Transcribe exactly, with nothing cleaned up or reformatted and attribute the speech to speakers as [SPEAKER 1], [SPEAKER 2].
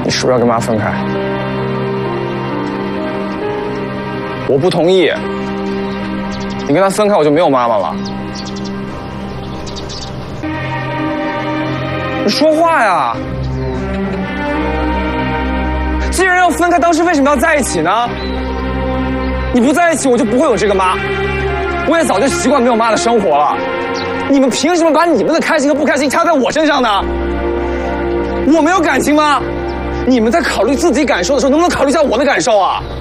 [SPEAKER 1] 你是不是要跟妈分开？我不同意。你跟她分开，我就没有妈妈了。你说话呀！既然要分开，当时为什么要在一起呢？你不在一起，我就不会有这个妈。我也早就习惯没有妈的生活了。你们凭什么把你们的开心和不开心插在我身上呢？我没有感情吗？你们在考虑自己感受的时候，能不能考虑一下我的感受啊？